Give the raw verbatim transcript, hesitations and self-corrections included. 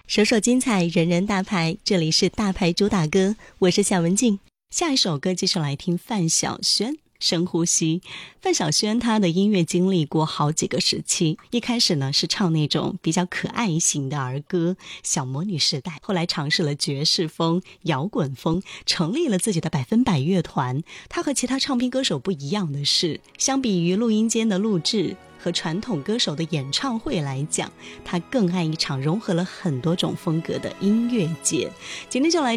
首首精彩，人人大牌，这里是大牌主打歌，我是夏文静。下一首歌继续来听范晓萱，深呼吸。范晓萱她的音乐经历过好几个时期，一开始呢是唱那种比较可爱型的儿歌，小魔女时代，后来尝试了爵士风、摇滚风，成立了自己的百分百乐团。她和其他唱片歌手不一样的是，相比于录音间的录制和传统歌手的演唱会来讲，他更爱一场融合了很多种风格的音乐节。今天就来